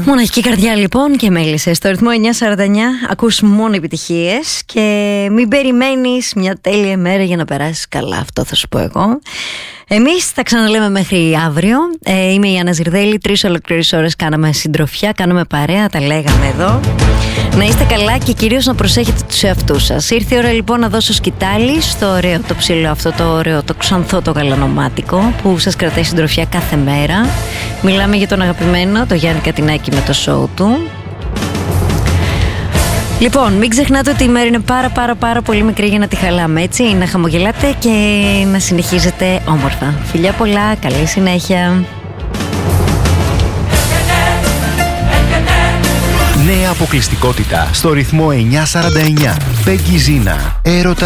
Μοναχική καρδιά λοιπόν και μέλισσες. Στο ρυθμό 949 ακούς μόνο επιτυχίες και μην περιμένεις μια τέλεια μέρα για να περάσεις καλά. Αυτό θα σου πω εγώ. Εμείς θα ξαναλέμε μέχρι αύριο. Είμαι η Άννα Ζυρδέλη. 3 ολοκληρές ώρες κάναμε συντροφιά, κάναμε παρέα, τα λέγαμε εδώ. Να είστε καλά και κυρίως να προσέχετε τους εαυτούς σας. Ήρθε η ώρα λοιπόν να δώσω σκητάλη στο ωραίο το ψηλό, αυτό το ωραίο, το ξανθό, το γαλανομάτικο που σας κρατάει συντροφιά κάθε μέρα. Μιλάμε για τον αγαπημένο, το Γιάννη Κατινάκη με το show του. Λοιπόν, μην ξεχνάτε ότι η μέρα είναι πάρα πολύ μικρή για να τη χαλάμε, έτσι. Να χαμογελάτε και να συνεχίζετε όμορφα. Φιλιά πολλά, καλή συνέχεια. Νέα αποκλειστικότητα στο ρυθμό 949. Πέγγι Ζίνα. Έρωτα.